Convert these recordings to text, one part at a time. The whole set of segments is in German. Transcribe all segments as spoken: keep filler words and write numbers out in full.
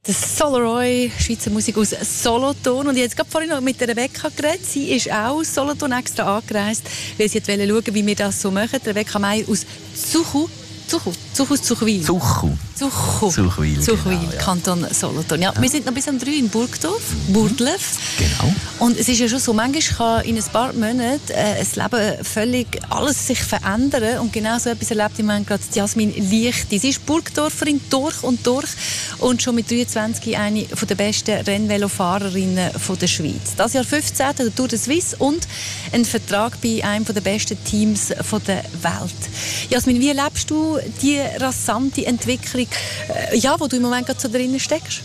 Das Solaroy, Schweizer Musik aus Solothurn. Und ich habe jetzt gerade vorhin noch mit der Rebecca geredet. Sie ist auch aus Solothurn extra angereist, weil sie wollte schauen, wie wir das so machen. Rebecca Meier aus Zuchu. Zuchu. Zuchu aus Zuchwil. Zuchu. Zuchu. Zuchwil, Zuchwil, genau, ja. Kanton Solothurn. Ja, Ja. Wir sind noch bis am drei in Burgdorf, Burdlef. Genau. Und es ist ja schon so, manchmal kann in ein paar Monaten äh, das Leben völlig alles sich verändern. Und genau so etwas erlebt im Moment gerade Jasmin Lichti. Sie ist Burgdorferin durch und durch und schon mit dreiundzwanzig eine der besten Rennvelofahrerinnen der Schweiz. Das Jahr fünfzehn der Tour de Suisse und ein Vertrag bei einem der besten Teams der Welt. Jasmin, wie erlebst du die rasante Entwicklung, äh, ja, wo du im Moment gerade so drinnen steckst?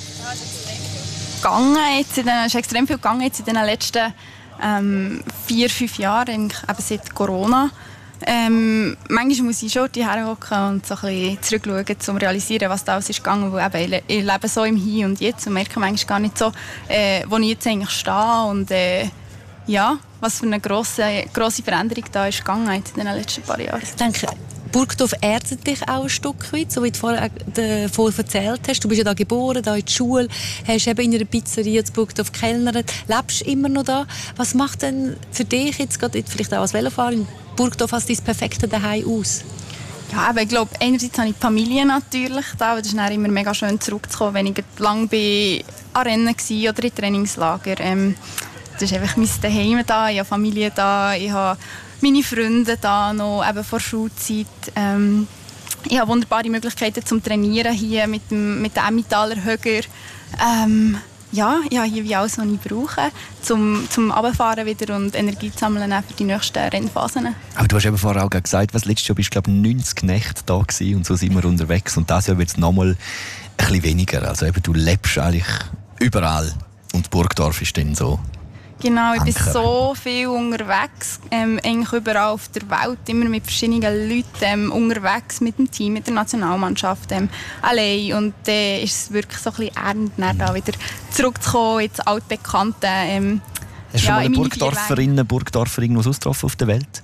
Gegangen jetzt in den, es ist extrem viel gegangen jetzt in den letzten ähm, vier, fünf Jahren, eben seit Corona. Ähm, manchmal muss ich schon hierher hocken und so ein bisschen zurückschauen, um zu realisieren, was da alles ist gegangen. Weil eben, ich lebe so im Hier und Jetzt und merke manchmal gar nicht so, äh, wo ich jetzt eigentlich stehe und äh, ja, was für eine grosse, grosse Veränderung da ist gegangen jetzt in den letzten paar Jahren. Ich denke, Burgdorf erdet dich auch ein Stück weit, so wie du vorher davon erzählt hast. Du bist ja da geboren, da in der Schule, hast eben in einer Pizzeria in Burgdorf gekellnert, lebst immer noch da. Was macht denn für dich jetzt gerade vielleicht auch als Velofahrer in Burgdorf als dein perfekte Daheim aus? Ja, aber ich glaube, einerseits habe ich die Familie natürlich da, aber es ist dann immer mega schön zurückzukommen, wenn ich lange bei an Rennen war oder in Trainingslager. Ähm, das ist einfach mein Zuhause da, ich habe Familie da, ich habe meine Freunde da noch, eben vor Schulzeit. Ähm, ich habe wunderbare Möglichkeiten zum Trainieren hier mit dem, mit dem Emmentaler Höger. Ähm, ja, ich habe hier wie alles, was ich brauche, zum, zum Runterfahren wieder und Energie zu sammeln für die nächsten Rennphasen. Aber du hast eben vorher auch gesagt, was letztes Jahr bist du, glaube ich, neunzig Nächte da gewesen und so sind wir unterwegs. Und dieses Jahr wird es nochmal ein bisschen weniger. Also eben, du lebst eigentlich überall und Burgdorf ist dann so. Genau, ich bin Anker. so viel unterwegs, ähm, eigentlich überall auf der Welt, immer mit verschiedenen Leuten ähm, unterwegs, mit dem Team, mit der Nationalmannschaft, ähm, allein. Und dann äh, ist es wirklich so ein bisschen ernst, dann da wieder zurückzukommen ins Altbekannte. Ähm, Hast du ja, schon mal eine in meine Burgdorferin, Burgdorfer irgendwo getroffen auf der Welt?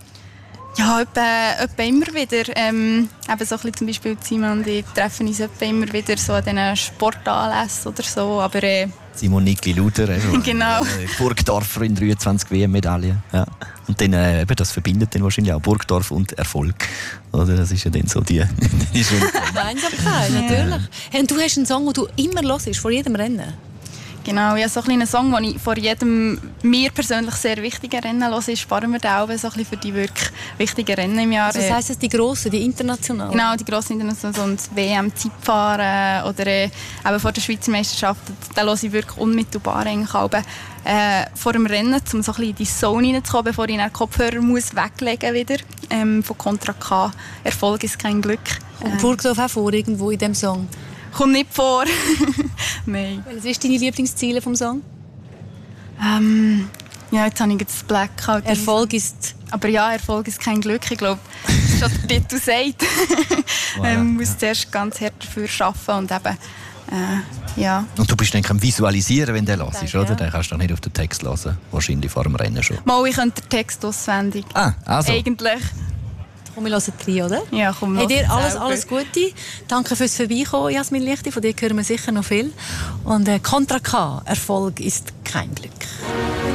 Ja, etwa, etwa immer wieder. Ähm, eben so ein bisschen zum Beispiel Simon und ich treffen uns etwa immer wieder so an diesen Sportanlässen oder so. Aber, äh, Simon Niki Luder, also, Genau. äh, Burgdorferin, dreiundzwanzig W M-Medaillen. Ja. Und dann, äh, eben, das verbindet dann wahrscheinlich auch Burgdorf und Erfolg. Oder? Das ist ja dann so die... die Gemeinsamkeit, natürlich. Hey, und du hast einen Song, den du immer hörst, vor jedem Rennen. Genau, ja, so ein kleiner Song, den ich vor jedem mir persönlich sehr wichtigen Rennen höre, ist sparen wir den auch so ein bisschen für die wirklich wichtigen Rennen im Jahr. Also das heisst, das die grossen, die internationalen? Genau, die grossen internationalen und W M-Zeitfahren oder äh, eben vor der Schweizer Meisterschaft, da höre ich wirklich unmittelbar eigentlich auch, äh, vor dem Rennen, um so ein bisschen in die Zone reinzukommen, bevor ich den Kopfhörer muss weglegen wieder. Ähm, von Contra K, Erfolg ist kein Glück. Und Burgdorf auch vor, irgendwo in diesem Song? Kommt nicht vor. Nein. Was sind deine Lieblingsziele vom Song? Ähm, ja, jetzt habe ich das Blackout. Erfolg ist... Aber ja, Erfolg ist kein Glück. Ich glaube, das ist schon der Titel sagt. Voilà, Man muss ja. zuerst ganz hart dafür arbeiten und eben, äh, ja. Und du bist dann am Visualisieren, wenn du den hörst, Denke, oder? ja. Dann kannst du noch nicht auf den Text hören. Wahrscheinlich vor dem Rennen schon. Mal, ich könnte den Text auswendig. Ah, also. Eigentlich. Komm, wir hören rein, oder? Ja, komm, Hey, lass dir es alles, selber. alles Gute. Danke fürs Vorbeikommen, Jasmin Lichti. Von dir hören wir sicher noch viel. Und äh, Contra K, Erfolg ist kein Glück.